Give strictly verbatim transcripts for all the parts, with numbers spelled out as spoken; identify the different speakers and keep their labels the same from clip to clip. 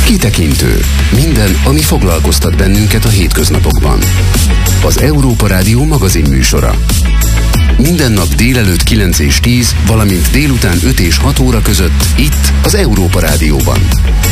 Speaker 1: Kitekintő. Minden, ami foglalkoztat bennünket a hétköznapokban. Az Európa Rádió magazin műsora. Minden nap délelőtt kilenc és tíz, valamint délután öt és hat óra között itt az Európa Rádióban.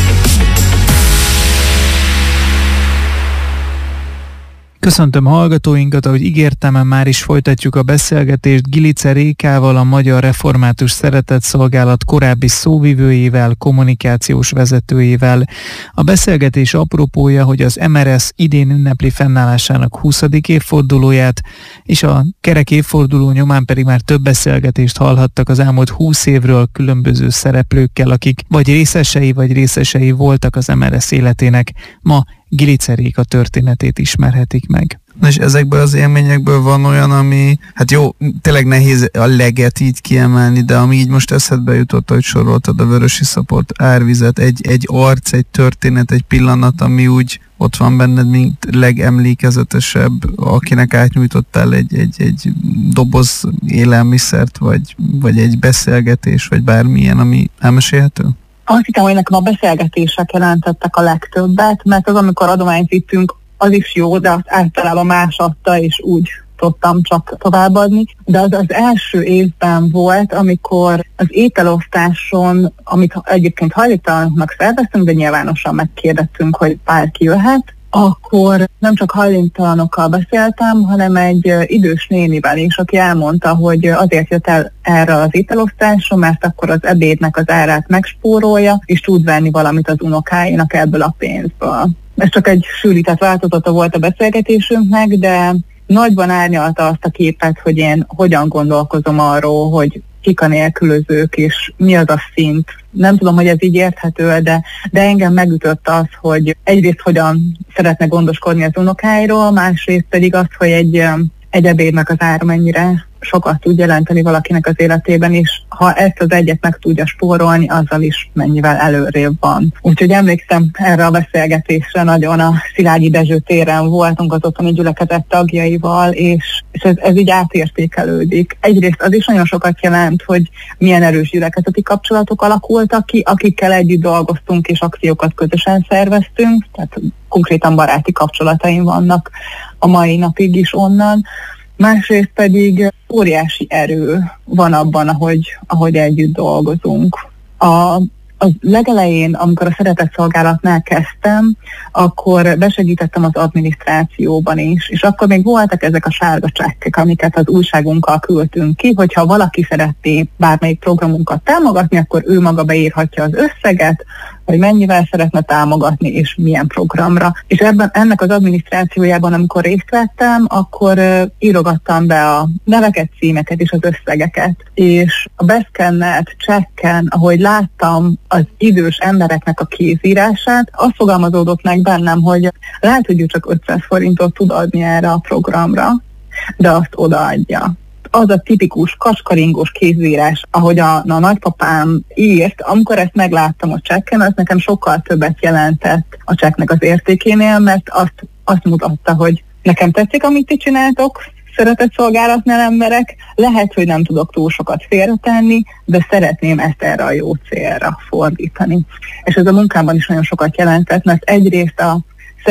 Speaker 2: Köszöntöm hallgatóinkat, ahogy ígértem, már is folytatjuk a beszélgetést Gilice Rékával, a Magyar Református Szeretetszolgálat korábbi szóvivőjével, kommunikációs vezetőjével. A beszélgetés apropója, hogy az em er es idén ünnepli fennállásának huszadik évfordulóját, és a kerek évforduló nyomán pedig már több beszélgetést hallhattak az elmúlt húsz évről különböző szereplőkkel, akik vagy részesei, vagy részesei voltak az em er es életének. Ma Gilice Réka történetét ismerhetik meg.
Speaker 3: És ezekből az élményekből van olyan, ami, hát jó, tényleg nehéz a leget így kiemelni, de ami így most eszedbe jutott, hogy soroltad a vörösiszapot, árvizet, egy, egy arc, egy történet, egy pillanat, ami úgy ott van benned, mint legemlékezetesebb, akinek átnyújtottál egy, egy, egy doboz élelmiszert, vagy, vagy egy beszélgetés, vagy bármilyen, ami elmesélhető?
Speaker 4: Azt hiszem, hogy nekem a beszélgetések jelentettek a legtöbbet, mert az, amikor adományt vittünk, az is jó, de azt általában más adta, és úgy tudtam csak továbbadni. De az az első évben volt, amikor az ételosztáson, amit egyébként hajléktalanoknak szerveztünk, de nyilvánosan megkérdettünk, hogy bárki jöhet, akkor nem csak hajléktalanokkal beszéltem, hanem egy idős nénivel is, aki elmondta, hogy azért jött el erre az ételosztásra, mert akkor az ebédnek az árát megspórolja, és tud venni valamit az unokáinak ebből a pénzből. Ez csak egy sűrített változata volt a beszélgetésünknek, de nagyban árnyalta azt a képet, hogy én hogyan gondolkozom arról, hogy kik a nélkülözők, és mi az a szint. Nem tudom, hogy ez így érthető, de, de engem megütött az, hogy egyrészt hogyan szeretne gondoskodni az unokáiról, másrészt pedig az, hogy egy, egy ebédnek az ára mennyire sokat tud jelenteni valakinek az életében, és ha ezt az egyet meg tudja spórolni, azzal is mennyivel előrébb van. Úgyhogy emlékszem erre a beszélgetésre, nagyon a Szilágyi Dezső téren voltunk az otthoni gyülekezet tagjaival, és, és ez, ez így átértékelődik. Egyrészt az is nagyon sokat jelent, hogy milyen erős gyülekezeti kapcsolatok alakultak ki, akikkel együtt dolgoztunk és akciókat közösen szerveztünk, tehát konkrétan baráti kapcsolataim vannak a mai napig is onnan. Másrészt pedig óriási erő van abban, ahogy, ahogy együtt dolgozunk. A, a legelején, amikor a szeretetszolgálatnál kezdtem, akkor besegítettem az adminisztrációban is, és akkor még voltak ezek a sárga csekkek, amiket az újságunkkal küldtünk ki, hogyha valaki szeretné bármelyik programunkat támogatni, akkor ő maga beírhatja az összeget, hogy mennyivel szeretne támogatni, és milyen programra. És ebben, ennek az adminisztrációjában, amikor részt vettem, akkor uh, írogattam be a neveket, címeket és az összegeket. És a beszkennelt csekken, ahogy láttam az idős embereknek a kézírását, azt fogalmazódott meg bennem, hogy lehet, hogy ő csak ötszáz forintot tud adni erre a programra, de azt odaadja. Az a tipikus kacskaringós kézírás, ahogy a, a nagypapám írt, amikor ezt megláttam a csekken, az nekem sokkal többet jelentett a csekknek az értékénél, mert azt, azt mutatta, hogy nekem tetszik, amit ti csináltok, szeretetszolgálatnál emberek, lehet, hogy nem tudok túl sokat félretenni, de szeretném ezt erre a jó célra fordítani. És ez a munkámban is nagyon sokat jelentett, mert egyrészt a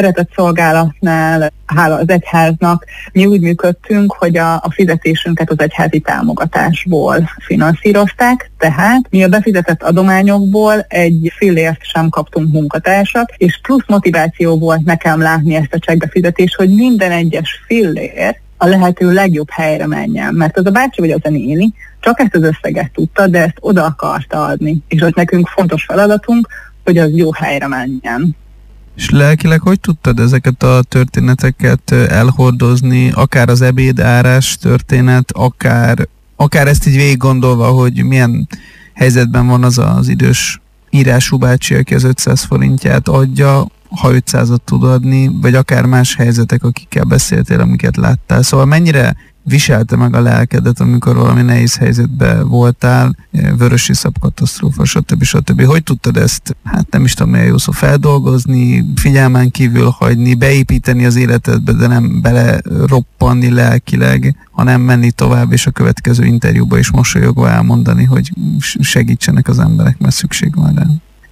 Speaker 4: szeretetszolgálatnál, hála az egyháznak, mi úgy működtünk, hogy a, a fizetésünket az egyházi támogatásból finanszírozták, tehát mi a befizetett adományokból egy fillért sem kaptunk munkatársak, és plusz motiváció volt nekem látni ezt a csekkbefizetést, hogy minden egyes fillér a lehető legjobb helyre menjen, mert az a bácsi vagy az a néni csak ezt az összeget tudta, de ezt oda akarta adni, és ott nekünk fontos feladatunk, hogy az jó helyre menjen.
Speaker 3: És lelkileg hogy tudtad ezeket a történeteket elhordozni, akár az ebédárás történet, akár, akár ezt így végig gondolva, hogy milyen helyzetben van az az idős írású bácsi, aki az ötszáz forintját adja, ha ötszázat tud adni, vagy akár más helyzetek, akikkel beszéltél, amiket láttál. Szóval mennyire viselte meg a lelkedet, amikor valami nehéz helyzetben voltál, vörösiszap katasztrófa, stb. stb. Hogy tudtad ezt, hát nem is tudom, milyen jó szó, feldolgozni, figyelmen kívül hagyni, beépíteni az életedbe, de nem bele roppanni lelkileg, hanem menni tovább, és a következő interjúba is mosolyogva elmondani, hogy segítsenek az emberek, mert szükség van rá?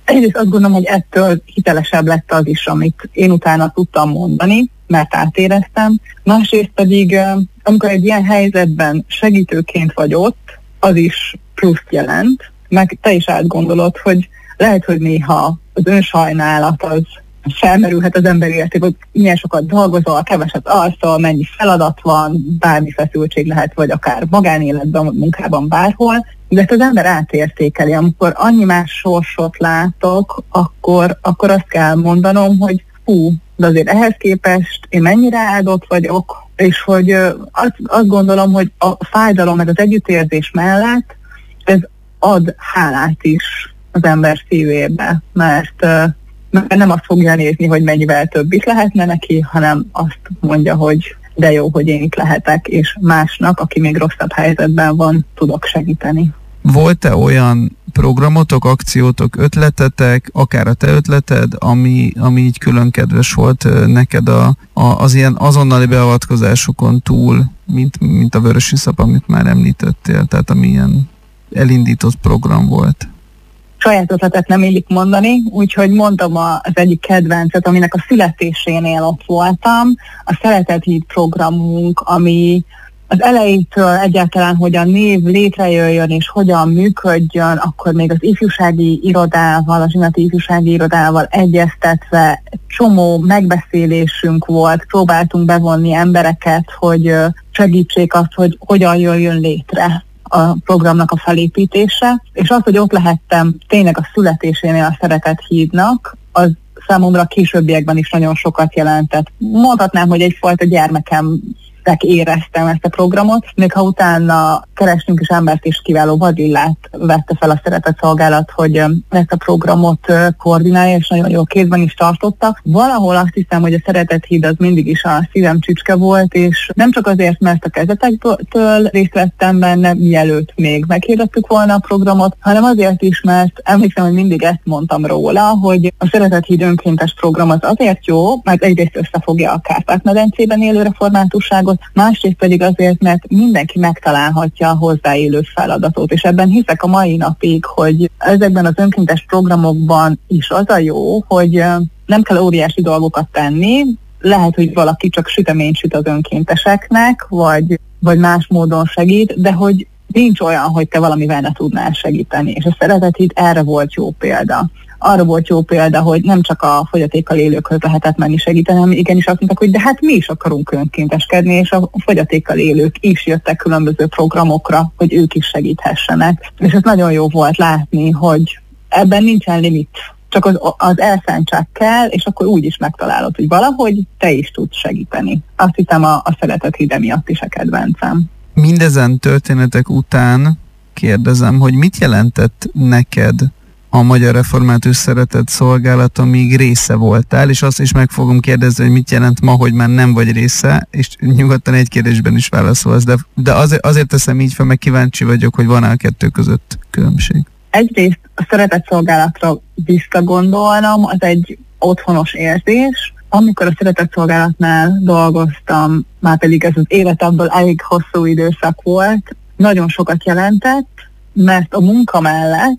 Speaker 4: egyrészt azt gondolom, hogy ettől hitelesebb lett az is, amit én utána tudtam mondani, mert átéreztem. Másrészt pedig, amikor egy ilyen helyzetben segítőként vagy ott, az is pluszt jelent, meg te is átgondolod, hogy lehet, hogy néha az önsajnálat az felmerülhet az ember életében, hogy milyen sokat dolgozol, keveset alszol, mennyi feladat van, bármi feszültség lehet, vagy akár magánéletben, munkában, bárhol, de ezt az ember átértékeli. Amikor annyi más sorsot látok, akkor, akkor azt kell mondanom, hogy hú, de azért ehhez képest én mennyire áldott vagyok, és hogy azt, azt gondolom, hogy a fájdalom meg az együttérzés mellett ez ad hálát is az ember szívébe, mert, mert nem azt fogja nézni, hogy mennyivel több is lehetne neki, hanem azt mondja, hogy de jó, hogy én itt lehetek, és másnak, aki még rosszabb helyzetben van, tudok segíteni.
Speaker 3: Volt-e olyan programotok, akciótok, ötletetek, akár a te ötleted, ami, ami így külön kedves volt neked a, a, az ilyen azonnali beavatkozásokon túl, mint, mint a Vörösiszap, amit már említettél, tehát ami ilyen elindított program volt?
Speaker 4: Saját ötletet nem illik mondani, úgyhogy mondom az egyik kedvencet, aminek a születésénél ott voltam, a Szeretet Híd programunk, ami az elejétől egyáltalán, hogy a név létrejöjjön és hogyan működjön, akkor még az ifjúsági irodával, a zsinati ifjúsági irodával egyeztetve csomó megbeszélésünk volt, próbáltunk bevonni embereket, hogy segítsék azt, hogy hogyan jöjjön létre a programnak a felépítése, és az, hogy ott lehettem tényleg a születésénél a Szeretet Hídnak, az számomra későbbiekben is nagyon sokat jelentett. Mondhatnám, hogy egyfajta gyermekem éreztem ezt a programot, még ha utána kerestünk is embert is, kiváló Vadillát vette fel a Szeretett Szolgálat, hogy ezt a programot koordinálja, és nagyon jól kézben is tartotta. Valahol azt hiszem, hogy a Szeretett Híd az mindig is a szívem csücske volt, és nem csak azért, mert a kezdetektől részt vettem benne, mielőtt még meghirdettük volna a programot, hanem azért is, mert emlékszem, hogy mindig ezt mondtam róla, hogy a Szeretett Híd önkéntes program az azért jó, mert egyrészt összefogja a Kárpát-medencében élő reformátusságot, másrészt pedig azért, mert mindenki megtalálhatja a hozzáélő feladatot, és ebben hiszek a mai napig, hogy ezekben az önkéntes programokban is az a jó, hogy nem kell óriási dolgokat tenni, lehet, hogy valaki csak süteményt süt az önkénteseknek, vagy, vagy más módon segít, de hogy nincs olyan, hogy te valamivel ne tudnál segíteni, és a Szeretet Híd erre volt jó példa. Arra volt jó példa, hogy nem csak a fogyatékkal élőkhöz lehetett menni segíteni, hanem igenis azt mondták, hogy de hát mi is akarunk önkénteskedni, és a fogyatékkal élők is jöttek különböző programokra, hogy ők is segíthessenek. És ez nagyon jó volt látni, hogy ebben nincsen limit, csak az, az elszántság kell, és akkor úgy is megtalálod, hogy valahogy te is tudsz segíteni. Azt hiszem a, a Szeretet Híd miatt is a kedvencem.
Speaker 3: Mindezen történetek után kérdezem, hogy mit jelentett neked a Magyar Református Szeretett Szolgálat, amíg része voltál, és azt is meg fogom kérdezni, hogy mit jelent ma, hogy már nem vagy része, és nyugodtan egy kérdésben is válaszolsz, de, de azért, azért teszem így fel, meg kíváncsi vagyok, hogy van-e a kettő között különbség.
Speaker 4: Egyrészt a Szeretett Szolgálatra visszagondolnom, az egy otthonos érzés. Amikor a Szeretett Szolgálatnál dolgoztam, már pedig ez az életemből elég hosszú időszak volt, nagyon sokat jelentett, mert a munka mellett,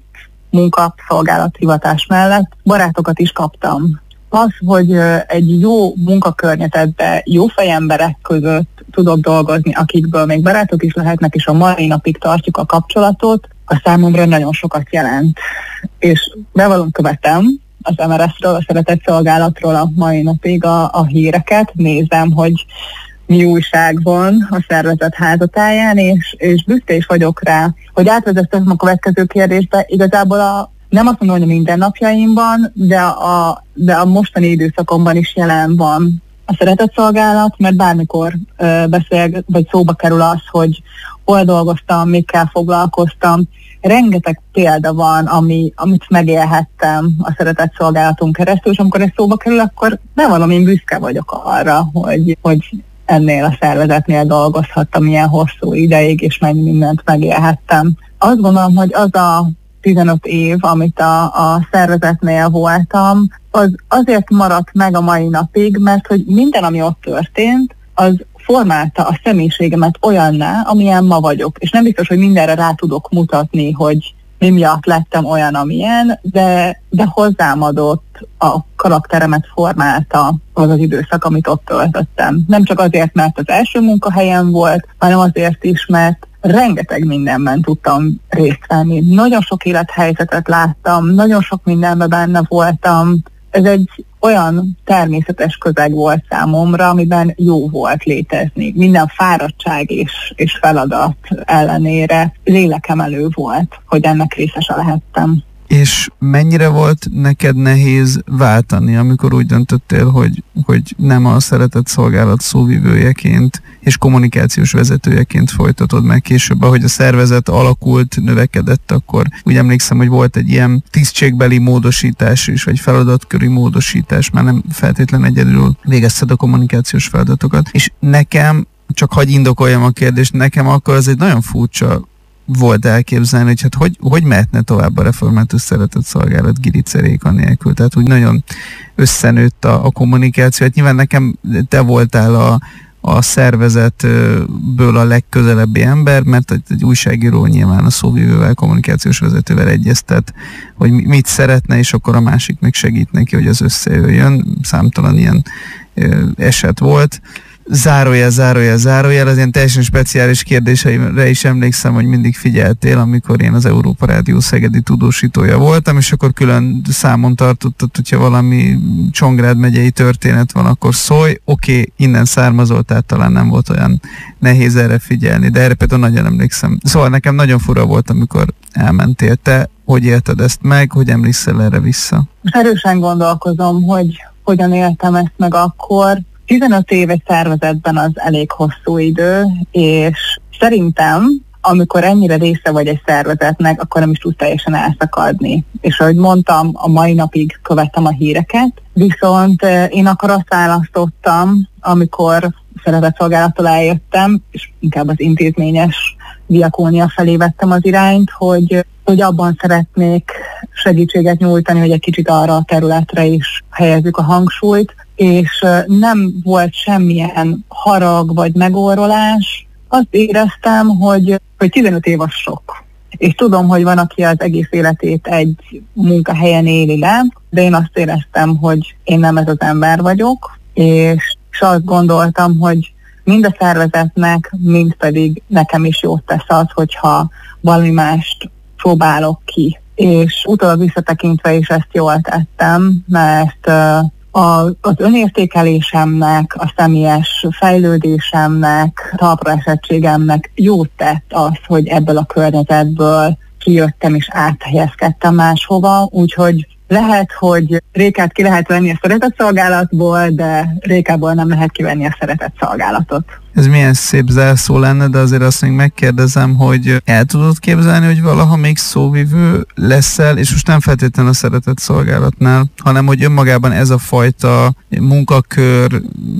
Speaker 4: munkaszolgálathivatás mellett barátokat is kaptam. Az, hogy egy jó munkakörnyezetben, jó fejemberek között tudok dolgozni, akikből még barátok is lehetnek, és a mai napig tartjuk a kapcsolatot, a számomra nagyon sokat jelent. És bevallom, követem az em er es-ről, a Szeretett Szolgálatról a mai napig a, a híreket, nézem, hogy mi újság van a szervezet házatáján, és, és büszke is vagyok rá, hogy átvezettem a következő kérdésbe. Igazából a, nem azt mondom, hogy a mindennapjaimban, de a, de a mostani időszakomban is jelen van a Szeretett Szolgálat, mert bármikor ö, beszél, vagy szóba kerül az, hogy hol dolgoztam, mikkel foglalkoztam. Rengeteg példa van, ami, amit megélhettem a Szeretett Szolgálaton keresztül, és amikor ez szóba kerül, akkor bevallom, én büszke vagyok arra, hogy, hogy ennél a szervezetnél dolgozhattam ilyen hosszú ideig, és mennyi mindent megélhettem. Azt gondolom, hogy az a tizenöt év, amit a, a szervezetnél voltam, az azért maradt meg a mai napig, mert hogy minden, ami ott történt, az formálta a személyiségemet olyanná, amilyen ma vagyok. És nem biztos, hogy mindenre rá tudok mutatni, hogy mi miatt lettem olyan, amilyen, de, de hozzám adott, a karakteremet formálta az az időszak, amit ott töltöttem. Nem csak azért, mert az első munkahelyem volt, hanem azért is, mert rengeteg mindenben tudtam részt venni. Nagyon sok élethelyzetet láttam, nagyon sok mindenben benne voltam. Ez egy olyan természetes közeg volt számomra, amiben jó volt létezni. Minden fáradtság és, és feladat ellenére lélekemelő volt, hogy ennek részese lehettem.
Speaker 3: És mennyire volt neked nehéz váltani, amikor úgy döntöttél, hogy, hogy nem a szeretett szolgálat szóvivőjeként és kommunikációs vezetőjeként folytatod meg később, ahogy a szervezet alakult, növekedett, akkor úgy emlékszem, hogy volt egy ilyen tisztségbeli módosítás is, vagy feladatköri módosítás, már nem feltétlenül egyedül végezted a kommunikációs feladatokat. És nekem, csak hadd indokoljam a kérdést, nekem akkor az egy nagyon furcsa volt elképzelni, hogy hát hogy, hogy mehetne tovább a református szeretett szolgálat Gilice Réka nélkül. Tehát úgy nagyon összenőtt a, a kommunikáció. Hát nyilván nekem te voltál a, a szervezetből a legközelebbi ember, mert egy, egy újságíró nyilván a szóvivővel, kommunikációs vezetővel egyeztet, hogy mit szeretne, és akkor a másik meg segít neki, hogy az összejöjjön. Számtalan ilyen ö, eset volt. Zárójel, zárójel, zárójel, az ilyen teljesen speciális kérdéseimre is emlékszem, hogy mindig figyeltél, amikor én az Európa Rádió szegedi tudósítója voltam, és akkor külön számon tartottad, hogyha valami Csongrád megyei történet van, akkor szólj, oké, okay, innen származol, tehát talán nem volt olyan nehéz erre figyelni, de erre például nagyon emlékszem. Szóval nekem nagyon fura volt, amikor elmentél. Te hogy élted ezt meg, hogy emlékszel erre vissza?
Speaker 4: Erősen gondolkozom, hogy hogyan éltem ezt meg akkor. tizenöt év egy szervezetben az elég hosszú idő, és szerintem, amikor ennyire része vagy egy szervezetnek, akkor nem is tud teljesen elszakadni. És ahogy mondtam, a mai napig követtem a híreket, viszont én akkor azt választottam, amikor szeretetszolgálattól eljöttem, és inkább az intézményes diakónia felé vettem az irányt, hogy, hogy abban szeretnék segítséget nyújtani, hogy egy kicsit arra a területre is helyezzük a hangsúlyt, és nem volt semmilyen harag vagy megórolás. Azt éreztem, hogy, hogy tizenöt év az sok. És tudom, hogy van, aki az egész életét egy munkahelyen éli le, de én azt éreztem, hogy én nem ez az ember vagyok, és, és azt gondoltam, hogy mind a szervezetnek, mind pedig nekem is jót tesz az, hogyha valami mást próbálok ki. És utólag visszatekintve is ezt jól tettem, mert A, az önértékelésemnek, a személyes fejlődésemnek, talpraesettségemnek jót tett az, hogy ebből a környezetből kijöttem és áthelyezkedtem máshova, úgyhogy lehet, hogy Rékát ki lehet venni a szeretetszolgálatból, de Rékából nem lehet kivenni a szeretetszolgálatot.
Speaker 3: Ez milyen szép zárszó lenne, de azért azt még megkérdezem, hogy el tudod képzelni, hogy valaha még szóvivő leszel, és most nem feltétlenül a szeretetszolgálatnál, hanem hogy önmagában ez a fajta munkakör,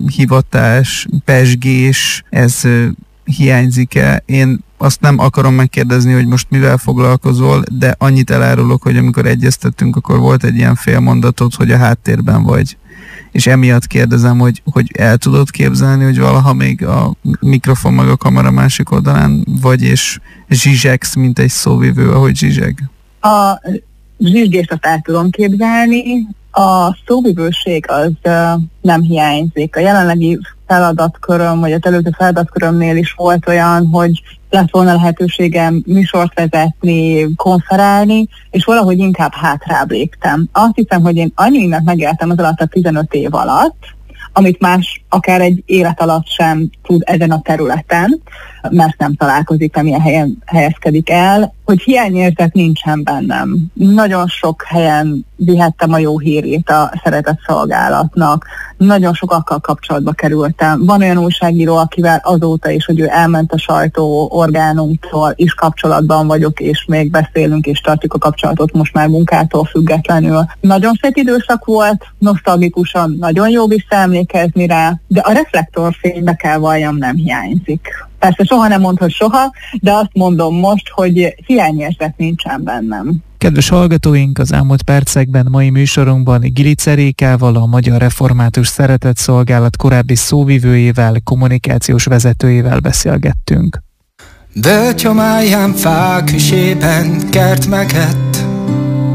Speaker 3: hivatás, pezsgés, ez hiányzik-e? Én azt nem akarom megkérdezni, hogy most mivel foglalkozol, de annyit elárulok, hogy amikor egyeztettünk, akkor volt egy ilyen félmondatot, hogy a háttérben vagy. És emiatt kérdezem, hogy, hogy el tudod képzelni, hogy valaha még a mikrofon meg a kamera másik oldalán vagy, és zsizsegsz, mint egy szóvivő, ahogy zsizseg?
Speaker 4: A zsizsgést azt el tudom képzelni, a szóvivőség az uh, nem hiányzik. A jelenlegi feladatköröm, vagy az előző feladatkörömnél is volt olyan, hogy lett volna lehetőségem műsort vezetni, konferálni, és valahogy inkább hátrább léptem. Azt hiszem, hogy én annyi mindent megéltem az alatt a tizenöt év alatt, amit más akár egy élet alatt sem tud ezen a területen, mert nem találkozik, nem ilyen helyen helyezkedik el, hogy hiányérzet nincsen bennem. Nagyon sok helyen vihettem a jó hírét a szeretetszolgálatnak, nagyon sokakkal kapcsolatba kerültem. Van olyan újságíró, akivel azóta is, hogy ő elment a sajtó orgánumtól is kapcsolatban vagyok, és még beszélünk, és tartjuk a kapcsolatot most már munkától függetlenül. Nagyon szép időszak volt, nosztalgikusan nagyon jó visszaemlékezni rá, de a reflektorfénybe kell valljam, nem hiányzik. Persze soha nem mondod soha, de azt mondom most, hogy hiányérzet nincsen bennem.
Speaker 2: Kedves hallgatóink, az elmúlt percekben mai műsorunkban Gilice Rékával, a Magyar Református Szeretetszolgálat korábbi szóvivőjével, kommunikációs vezetőjével beszélgettünk.
Speaker 5: Dölt homályán fák hűsében kert meget,